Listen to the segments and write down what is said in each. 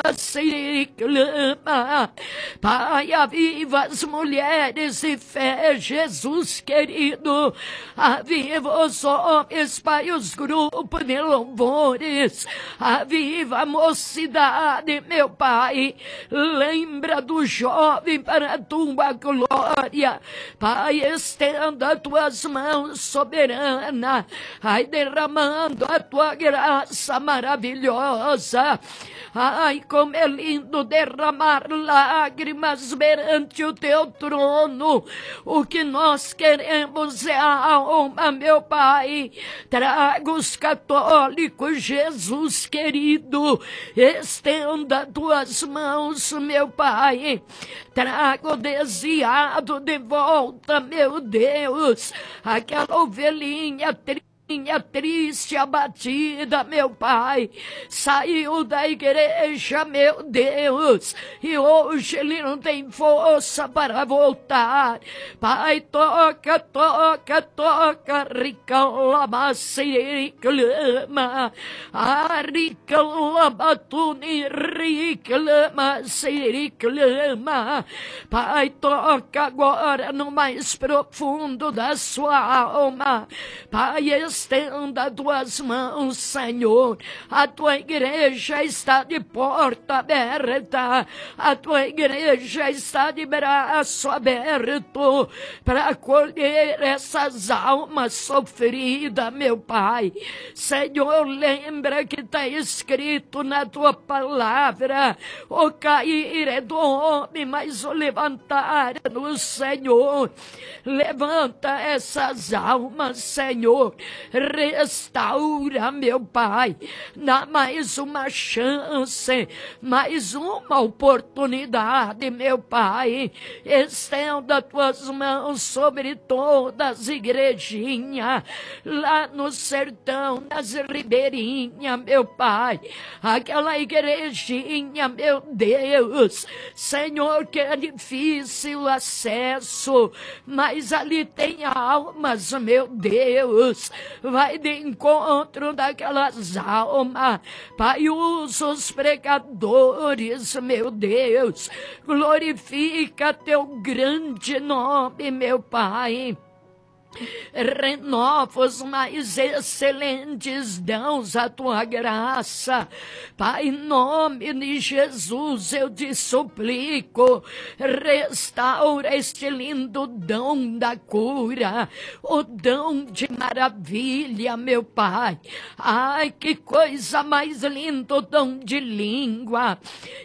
se clama. Pai, aviva as mulheres de fé, Jesus querido. Aviva os homens, Pai, os grupos de louvores. Aviva a mocidade, meu Pai. Lembra do jovem para a tua glória. Pai, estenda as tuas mãos soberana. Ai, derramando a tua graça maravilhosa. Ai, como é lindo derramar lágrimas perante o teu trono. O que nós queremos é a alma, meu Pai. Traga os católicos, Jesus querido. Estenda tuas mãos, meu Pai. Traga o desviado de volta, meu Deus. Aquela ovelhinha triste, abatida, meu Pai, saiu da igreja, meu Deus, e hoje ele não tem força para voltar. Pai, toca, toca, toca, ricalama, siriclama, ricalama, tuni, riclama, siriclama. Pai, toca agora no mais profundo da sua alma. Pai, estenda tuas mãos, Senhor. A tua igreja está de porta aberta. A tua igreja está de braço aberto para acolher essas almas sofridas, meu Pai. Senhor, lembra que está escrito na tua palavra: o cair é do homem, mas o levantar é do Senhor. Levanta essas almas, Senhor. Restaura, meu Pai. Dá mais uma chance, mais uma oportunidade, meu Pai. Estenda tuas mãos sobre todas as igrejinhas lá no sertão, nas ribeirinhas, meu Pai. Aquela igrejinha, meu Deus, Senhor, que é difícil o acesso, mas ali tem almas, meu Deus. Vai de encontro daquelas almas. Pai, usa os pregadores, meu Deus. Glorifica teu grande nome, meu Pai. Renova os mais excelentes dons a tua graça. Pai, em nome de Jesus eu te suplico, restaura este lindo dom da cura, o dom de maravilha, meu Pai. Ai, que coisa mais linda, o dom de língua,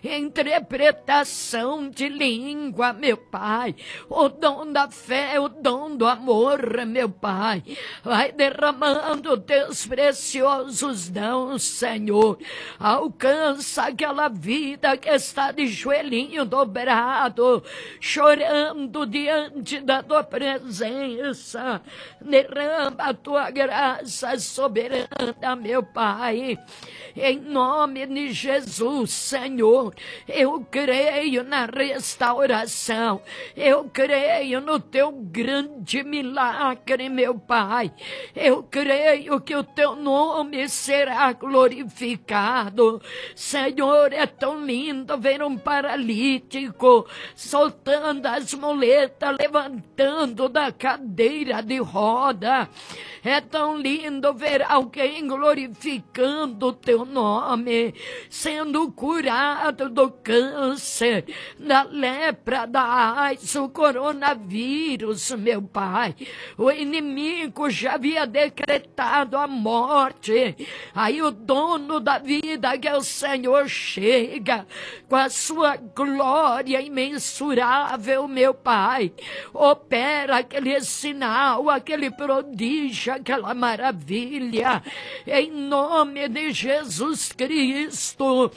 interpretação de língua, meu Pai, o dom da fé, o dom do amor, meu Pai. Vai derramando teus preciosos dons, Senhor. Alcança aquela vida que está de joelhinho dobrado, chorando diante da tua presença. Derrama a tua graça soberana, meu Pai. Em nome de Jesus, Senhor, eu creio na restauração. Eu creio no teu grande milagre, meu Pai. Eu creio que o teu nome será glorificado. Senhor, é tão lindo ver um paralítico soltando as muletas, levantando da cadeira de roda. É tão lindo ver alguém glorificando o teu nome, sendo curado do câncer, da lepra, da AIDS, o coronavírus, meu Pai. O inimigo já havia decretado a morte. Aí o dono da vida, que é o Senhor, chega com a sua glória imensurável, meu Pai. Opera aquele sinal, aquele prodígio, aquela maravilha. Em nome de Jesus Cristo,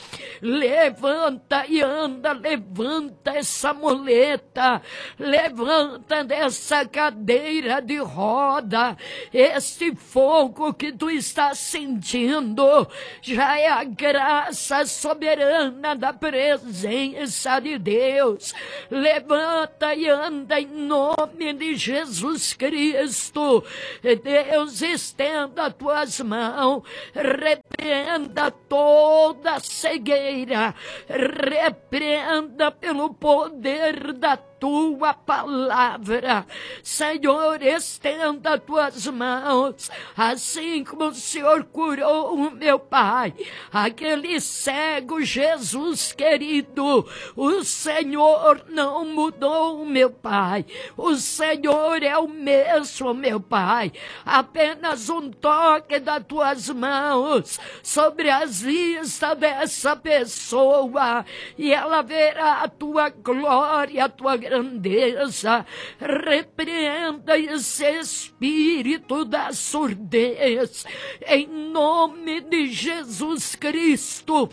levanta e anda, levanta essa muleta, levanta dessa cadeira de de roda. Este fogo que tu está sentindo já é a graça soberana da presença de Deus. Levanta e anda em nome de Jesus Cristo. Deus, estenda as tuas mãos, repreenda toda cegueira, repreenda pelo poder da tua palavra. Senhor, estenda tuas mãos, assim como o Senhor curou o meu pai, aquele cego, Jesus querido. O Senhor não mudou, meu pai. O Senhor é o mesmo, meu pai. Apenas um toque das tuas mãos sobre as vistas dessa pessoa e ela verá a tua glória, a tua grandeza. Repreenda esse espírito da surdez em nome de Jesus Cristo.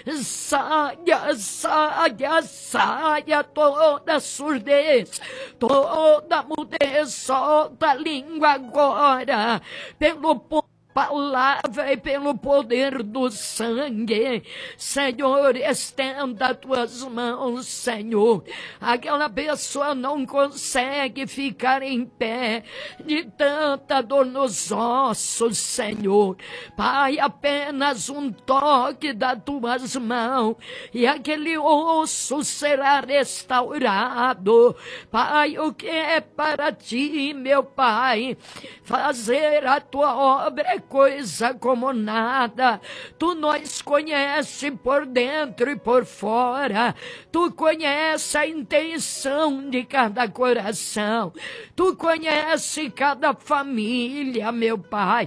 Saia, saia, saia toda surdez, toda mudez, solta a língua agora, pelo palavra e pelo poder do sangue. Senhor, estenda as tuas mãos, Senhor. Aquela pessoa não consegue ficar em pé de tanta dor nos ossos, Senhor. Pai, apenas um toque das tuas mãos e aquele osso será restaurado. Pai, o que é para ti, meu Pai? Fazer a tua obra é coisa como nada. Tu nos conhece por dentro e por fora. Tu conhece a intenção de cada coração. Tu conhece cada família, meu Pai.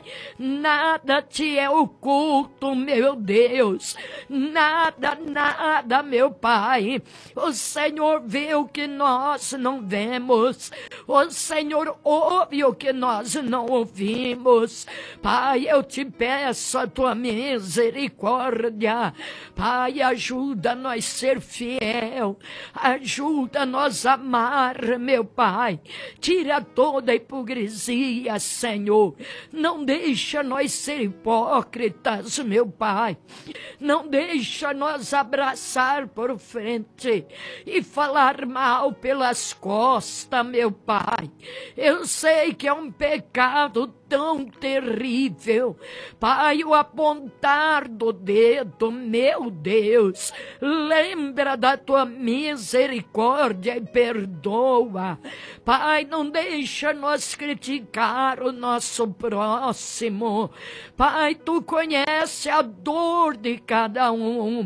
Nada te é oculto, meu Deus. Nada, nada, meu Pai. O Senhor vê o que nós não vemos. O Senhor ouve o que nós não ouvimos. Pai, eu te peço a tua misericórdia. Pai, ajuda-nos a ser fiel. Ajuda-nos a amar, meu Pai. Tira toda a hipocrisia, Senhor. Não deixa nós ser hipócritas, meu Pai. Não deixa nós abraçar por frente e falar mal pelas costas, meu Pai. Eu sei que é um pecado tão terrível. Pai, o apontar do dedo, meu Deus, lembra da tua misericórdia e perdoa. Pai, não deixa nós criticar o nosso próximo. Pai, tu conhece a dor de cada um.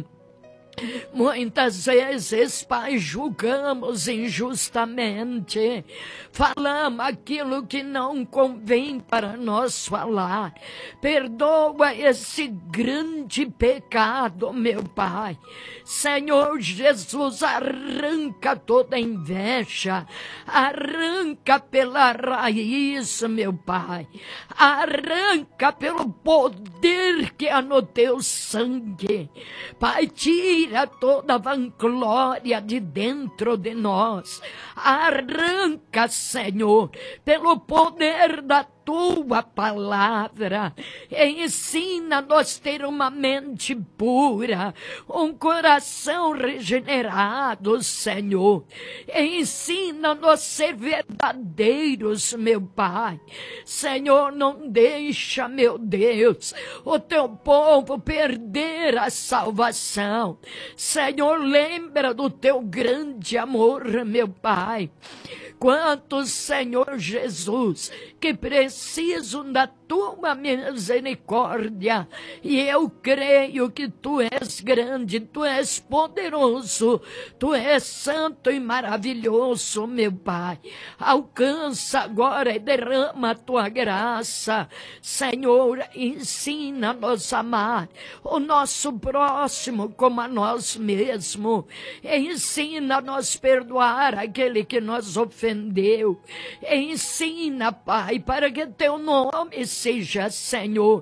Muitas vezes, Pai, julgamos injustamente, falamos aquilo que não convém para nós falar. Perdoa esse grande pecado, meu Pai. Senhor Jesus, arranca toda inveja, arranca pela raiz, meu Pai, arranca pelo poder que há no teu sangue. Pai, tira toda a vanglória de dentro de nós. Arranca, Senhor, pelo poder da tua palavra. Ensina-nos a ter uma mente pura, um coração regenerado, Senhor. Ensina-nos a ser verdadeiros, meu Pai. Senhor, não deixa, meu Deus, o teu povo perder a salvação. Senhor, lembra do teu grande amor, meu Pai. Quantos, Senhor Jesus, que precisam da tua misericórdia, e eu creio que tu és grande, tu és poderoso, tu és santo e maravilhoso, meu Pai. Alcança agora e derrama a tua graça. Senhor, ensina-nos a amar o nosso próximo como a nós mesmos. Ensina-nos a perdoar aquele que nos ofende. ofendeu. Ensina, Pai, para que teu nome seja, Senhor,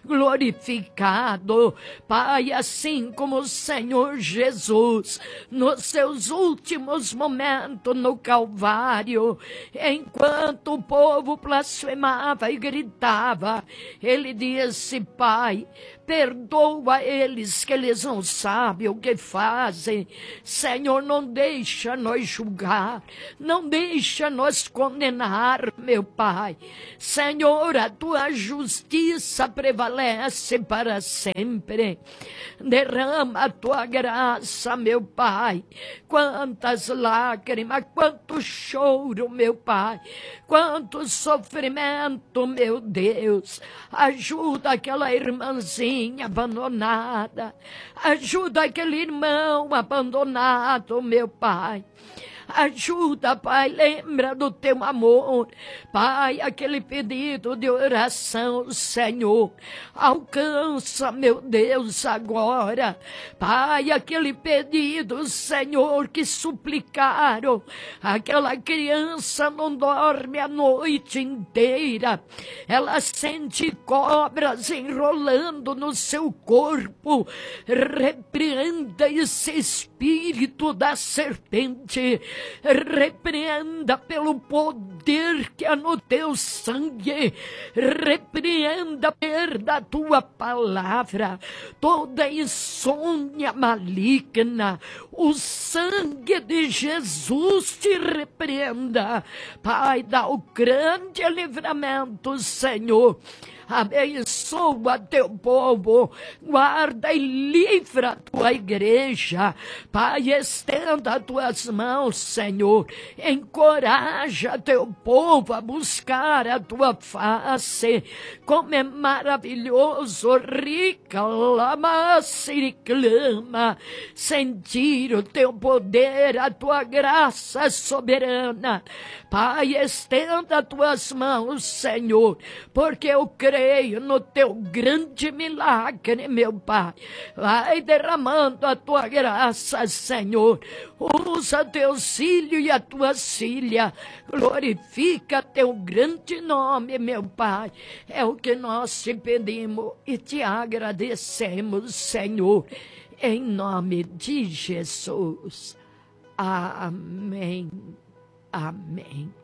glorificado. Pai, assim como o Senhor Jesus, nos seus últimos momentos no Calvário, enquanto o povo blasfemava e gritava, ele disse: Pai, perdoa eles, que eles não sabem o que fazem. Senhor, não deixa nós julgar, não deixa nós condenar, meu Pai. Senhor, a tua justiça prevalece para sempre. Derrama a tua graça, meu Pai. Quantas lágrimas, quanto choro, meu Pai. Quanto sofrimento, meu Deus. Ajuda aquela irmãzinha abandonada. Ajuda aquele irmão abandonado, meu Pai. Ajuda, Pai, lembra do teu amor. Pai, aquele pedido de oração, Senhor, alcança, meu Deus, agora. Pai, aquele pedido, Senhor, que suplicaram. Aquela criança não dorme a noite inteira. Ela sente cobras enrolando no seu corpo. Repreenda esse espírito da serpente. Repreenda pelo poder que há no teu sangue. Repreenda perda a tua palavra. Toda insônia maligna. O sangue de Jesus te repreenda. Pai, dá o grande livramento, Senhor. Abençoa teu povo, guarda e livra a tua igreja. Pai, estenda as tuas mãos, Senhor. Encoraja teu povo a buscar a tua face. Como é maravilhoso, rica, lama, se clama, sentir o teu poder, a tua graça soberana. Pai, estenda as tuas mãos, Senhor, porque eu creio no teu grande milagre, meu Pai. Vai derramando a tua graça, Senhor. Usa teus filhos e as tuas filhas. Glorifica teu grande nome, meu Pai. É o que nós te pedimos e te agradecemos, Senhor. Em nome de Jesus. Amém. Amém.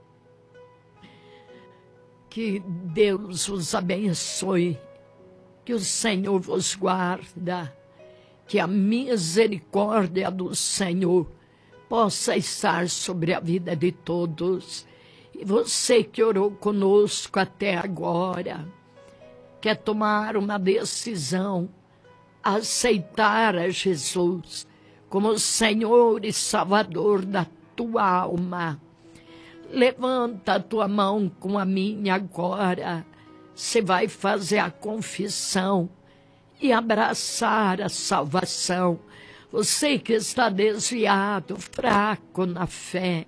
Que Deus os abençoe, que o Senhor vos guarda, que a misericórdia do Senhor possa estar sobre a vida de todos. E você que orou conosco até agora, quer tomar uma decisão, aceitar a Jesus como Senhor e Salvador da tua alma. Levanta a tua mão com a minha agora. Você vai fazer a confissão e abraçar a salvação. Você que está desviado, fraco na fé.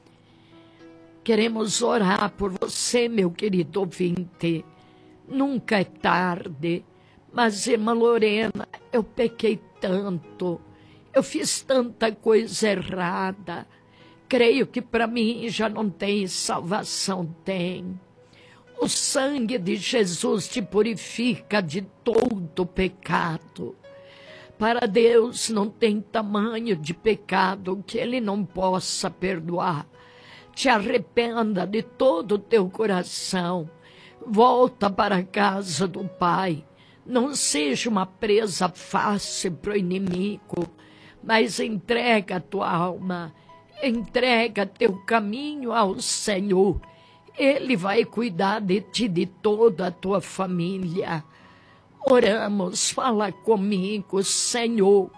Queremos orar por você, meu querido ouvinte. Nunca é tarde. Mas, irmã Lorena, eu pequei tanto. Eu fiz tanta coisa errada. Creio que para mim já não tem salvação. Tem. O sangue de Jesus te purifica de todo pecado. Para Deus não tem tamanho de pecado que Ele não possa perdoar. Te arrependa de todo o teu coração. Volta para a casa do Pai. Não seja uma presa fácil para o inimigo, mas entrega a tua alma. Entrega teu caminho ao Senhor. Ele vai cuidar de ti, de toda a tua família. Oramos, fala comigo, Senhor.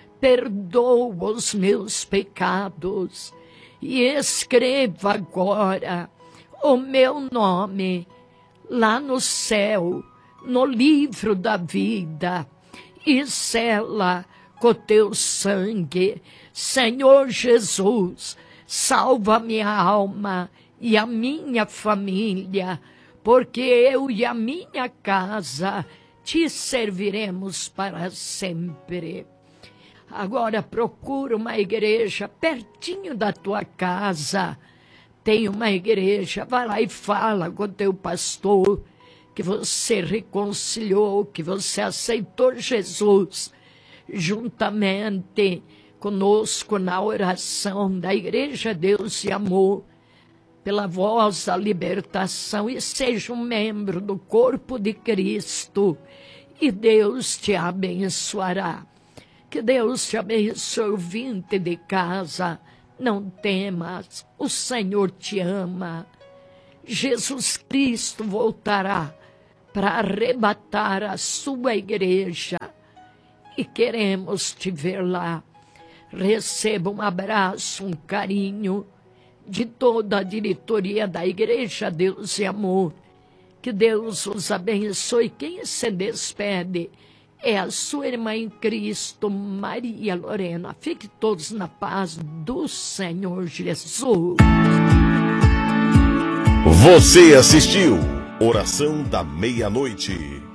Perdoa os meus pecados e escreva agora o meu nome lá no céu, no livro da vida, e sela com teu sangue. Senhor Jesus, salva minha alma e a minha família, porque eu e a minha casa te serviremos para sempre. Agora procura uma igreja pertinho da tua casa. tem uma igreja, vai lá e fala com o teu pastor que você reconciliou, que você aceitou Jesus juntamente conosco na oração da Igreja Deus e Amor, pela vossa libertação, e seja um membro do corpo de Cristo, e Deus te abençoará. Que Deus te abençoe, ouvinte de casa. Não temas, o Senhor te ama. Jesus Cristo voltará para arrebatar a sua igreja e queremos te ver lá. Receba um abraço, um carinho de toda a diretoria da Igreja Deus e Amor. Que Deus os abençoe. Quem se despede é a sua irmã em Cristo, Maria Lorena. Fique todos na paz do Senhor Jesus. Você assistiu Oração da Meia-Noite.